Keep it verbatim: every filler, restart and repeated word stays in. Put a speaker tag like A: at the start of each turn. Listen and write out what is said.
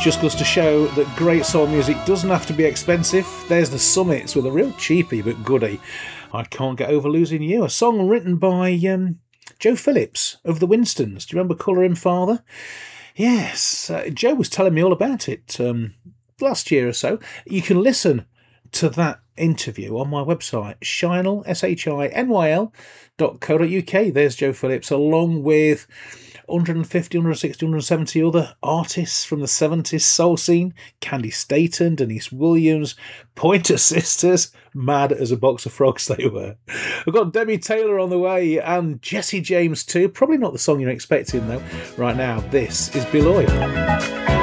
A: Just goes to show that great soul music doesn't have to be expensive. There's the Summits with a real cheapie but goodie. I Can't Get Over Losing You, a song written by um, Joe Phillips of the Winstons. Do you remember Colour Him Father? Yes, uh, Joe was telling me all about it um, last year or so. You can listen to that interview on my website, Shinel, S H I N Y L dot co dot U K. There's Joe Phillips, along with one hundred fifty, one hundred sixty, one hundred seventy other artists from the seventies soul scene. Candy Staton, Denise Williams, Pointer Sisters, mad as a box of frogs they were. I've got Debbie Taylor on the way and Jesse James too. Probably not the song you're expecting though. Right now, this is Be Loyal.